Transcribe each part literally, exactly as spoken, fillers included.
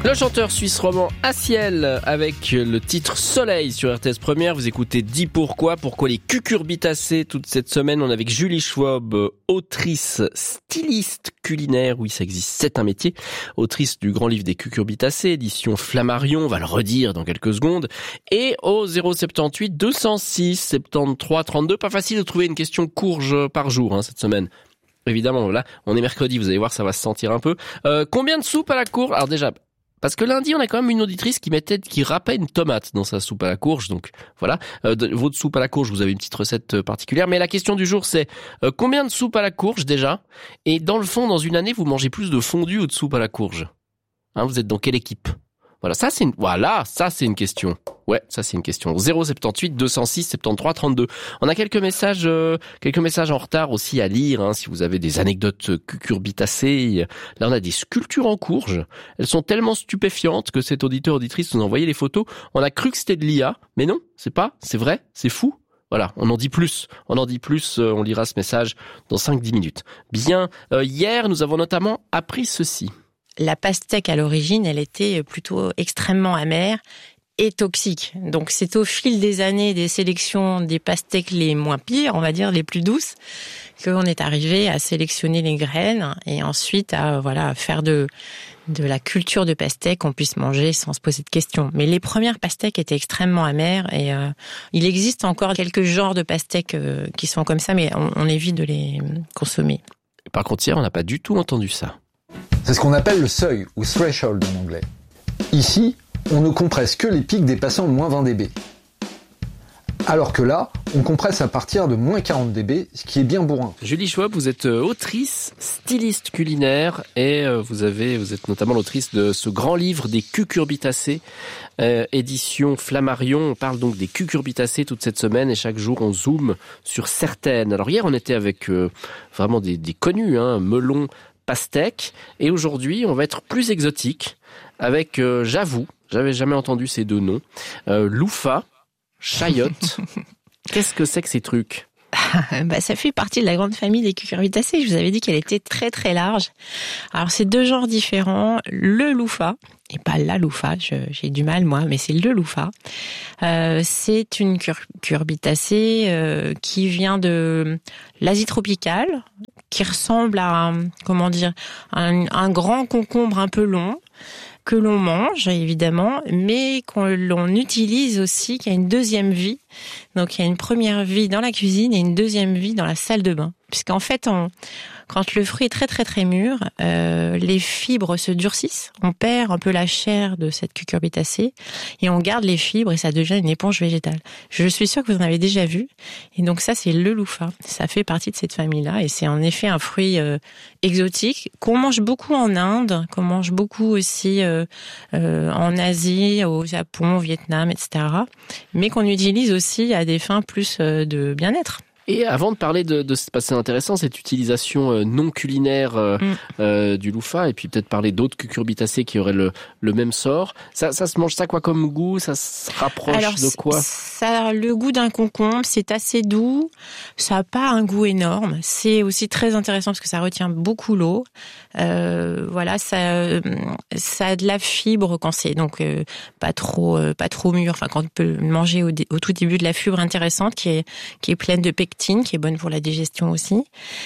Le chanteur suisse roman Aciel avec le titre Soleil sur R T S Première. Vous écoutez Dis pourquoi, pourquoi les cucurbitacées toute cette semaine. On est avec Julie Schwab, autrice, styliste culinaire. Oui, ça existe, c'est un métier. Autrice du grand livre des cucurbitacées, édition Flammarion. On va le redire dans quelques secondes. Et au zéro soixante-dix-huit deux cent six soixante-treize trente-deux. Pas facile de trouver une question courge par jour hein, cette semaine. Évidemment, là, on est mercredi. Vous allez voir, ça va se sentir un peu. Euh, combien de soupes à la courge? Alors déjà... Parce que lundi, on a quand même une auditrice qui mettait, qui râpait une tomate dans sa soupe à la courge. Donc, voilà. Euh, de, votre soupe à la courge, vous avez une petite recette particulière. Mais la question du jour, c'est euh, combien de soupe à la courge déjà? Et dans le fond, dans une année, vous mangez plus de fondue ou de soupe à la courge? Hein, vous êtes dans quelle équipe? Voilà, ça c'est une, voilà, ça c'est une question. Ouais, ça c'est une question. zéro soixante-dix-huit deux cent six soixante-treize trente-deux. On a quelques messages, euh, quelques messages en retard aussi à lire. Hein, si vous avez des anecdotes cucurbitacées, là on a des sculptures en courge. Elles sont tellement stupéfiantes que cet auditeur auditrice nous a envoyé les photos. On a cru que c'était de l'I A, mais non, c'est pas, c'est vrai, c'est fou. Voilà, on en dit plus. On en dit plus, euh, on lira ce message dans cinq à dix minutes. Bien, euh, hier nous avons notamment appris ceci. La pastèque, à l'origine, elle était plutôt extrêmement amère et toxique. Donc, c'est au fil des années, des sélections des pastèques les moins pires, on va dire, les plus douces, qu'on est arrivé à sélectionner les graines et ensuite à, voilà, faire de, de la culture de pastèque qu'on puisse manger sans se poser de questions. Mais les premières pastèques étaient extrêmement amères et euh, il existe encore quelques genres de pastèques euh, qui sont comme ça, mais on, on évite de les consommer. Par contre, hier, on n'a pas du tout entendu ça. C'est ce qu'on appelle le seuil, ou threshold en anglais. Ici, on ne compresse que les pics dépassant moins vingt décibels. Alors que là, on compresse à partir de moins quarante décibels, ce qui est bien bourrin. Julie Schwab, vous êtes autrice, styliste culinaire, et vous avez, vous êtes notamment l'autrice de ce grand livre des cucurbitacées, euh, édition Flammarion. On parle donc des cucurbitacées toute cette semaine, et chaque jour on zoome sur certaines. Alors hier, on était avec euh, vraiment des, des connus, hein, melon, pastèque, et aujourd'hui on va être plus exotique avec, euh, j'avoue, j'avais jamais entendu ces deux noms, euh, loufa, chayotte. Qu'est-ce que c'est que ces trucs? Bah, ça fait partie de la grande famille des cucurbitacées. Je vous avais dit qu'elle était très très large. Alors c'est deux genres différents. Le loufa, et pas la loufa, je, j'ai du mal moi, mais c'est le loufa. Euh, c'est une cucurbitacée euh, qui vient de l'Asie tropicale, qui ressemble à, comment dire, un, un grand concombre un peu long, que l'on mange, évidemment, mais qu'on l'on utilise aussi, qui a une deuxième vie. Donc, il y a une première vie dans la cuisine et une deuxième vie dans la salle de bain. Puisqu'en fait, on, quand le fruit est très, très, très mûr, euh, les fibres se durcissent. On perd un peu la chair de cette cucurbitacée et on garde les fibres et ça devient une éponge végétale. Je suis sûre que vous en avez déjà vu. Et donc, ça, c'est le loufa. Ça fait partie de cette famille-là et c'est en effet un fruit euh, exotique qu'on mange beaucoup en Inde, qu'on mange beaucoup aussi euh, euh, en Asie, au Japon, au Vietnam, et cetera. Mais qu'on utilise aussi à des fins plus euh, de bien-être. Et avant de parler de, de c'est intéressant, cette utilisation euh, non culinaire euh, mm. euh, du loufa, et puis peut-être parler d'autres cucurbitacées qui auraient le, le même sort. Ça, ça se mange ça quoi comme goût? Ça se rapproche Alors, de quoi? Ça a le goût d'un concombre, c'est assez doux, ça n'a pas un goût énorme. C'est aussi très intéressant parce que ça retient beaucoup l'eau. Euh, voilà, ça, ça a de la fibre quand c'est donc euh, pas trop, euh, pas trop mûr. Enfin, quand on peut manger au, au tout début, de la fibre intéressante qui est qui est pleine de pectine, qui est bonne pour la digestion aussi.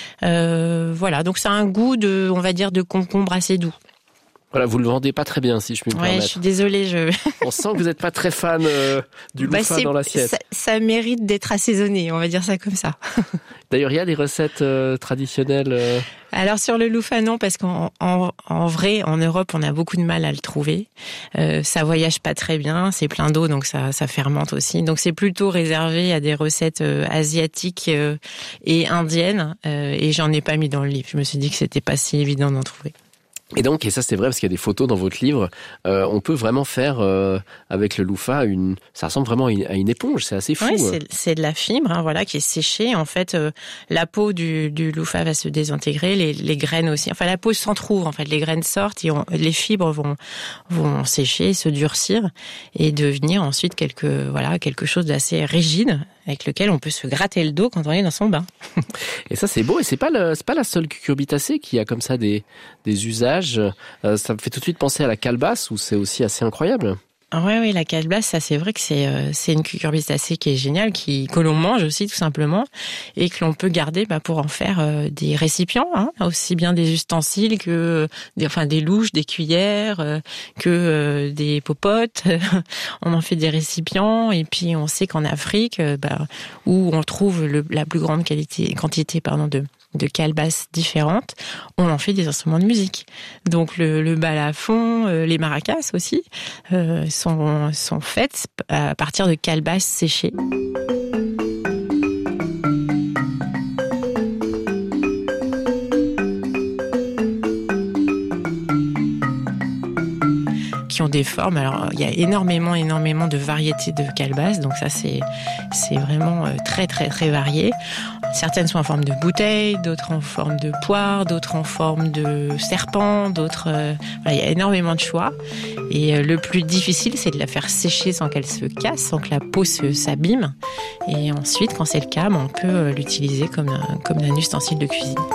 Euh, voilà, donc ça a un goût de, on va dire, de concombre assez doux. Voilà, vous le vendez pas très bien, si je puis me ouais, permettre. Je suis désolée. Je... On sent que vous n'êtes pas très fan euh, du bah loufa dans l'assiette. Ça, ça mérite d'être assaisonné, on va dire ça comme ça. D'ailleurs, il y a des recettes euh, traditionnelles euh... Alors sur le loufa, non, parce qu'en en, en vrai, en Europe, on a beaucoup de mal à le trouver. Euh, ça voyage pas très bien, c'est plein d'eau, donc ça, ça fermente aussi. Donc c'est plutôt réservé à des recettes euh, asiatiques euh, et indiennes. Euh, et j'en ai pas mis dans le livre. Je me suis dit que c'était pas si évident d'en trouver. Et donc, et ça c'est vrai parce qu'il y a des photos dans votre livre, euh, on peut vraiment faire euh, avec le loufa une, ça ressemble vraiment à une, à une éponge, c'est assez fou. Oui, c'est, c'est de la fibre, hein, voilà, qui est séchée. En fait, euh, la peau du, du loufa va se désintégrer, les, les graines aussi. Enfin, la peau s'entrouvre. En fait, les graines sortent, et on, les fibres vont vont sécher, se durcir et devenir ensuite quelque voilà quelque chose d'assez rigide. avec lequel on peut se gratter le dos quand on est dans son bain. Et ça, c'est beau. Et c'est pas le, c'est pas la seule cucurbitacée qui a comme ça des, des usages. Euh, ça me fait tout de suite penser à la calebasse, où c'est aussi assez incroyable. Oui, oui, la calebasse, ça c'est vrai que c'est euh, c'est une cucurbitacée qui est géniale, qui que l'on mange aussi tout simplement, et que l'on peut garder bah, pour en faire euh, des récipients, hein, aussi bien des ustensiles que des, enfin des louches, des cuillères, euh, que euh, des popotes. On en fait des récipients, et puis on sait qu'en Afrique, euh, bah, où on trouve le, la plus grande qualité, quantité, pardon, de de calebasses différentes, on en fait des instruments de musique. Donc le, le balafon, euh, les maracas aussi, euh, sont, sont faites à partir de calebasses séchées. Qui ont des formes. Alors, il y a énormément, énormément de variétés de calebasses, donc ça, c'est, c'est vraiment très, très, très varié. Certaines sont en forme de bouteille, d'autres en forme de poire, d'autres en forme de serpent, d'autres... Euh, voilà, il y a énormément de choix. Et euh, le plus difficile, c'est de la faire sécher sans qu'elle se casse, sans que la peau se, s'abîme. Et ensuite, quand c'est le cas, on peut l'utiliser comme un, comme un ustensile de cuisine.